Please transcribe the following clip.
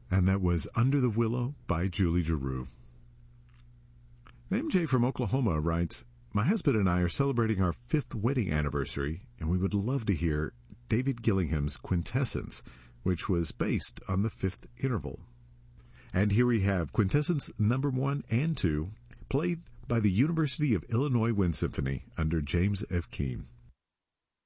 And that was Under the Willow by Julie Giroux. MJ from Oklahoma writes, my husband and I are celebrating our 5th wedding anniversary, and we would love to hear David Gillingham's Quintessence, which was based on the 5th interval. And here we have Quintessence number 1 and 2, played by the University of Illinois Wind Symphony under James F. Keane.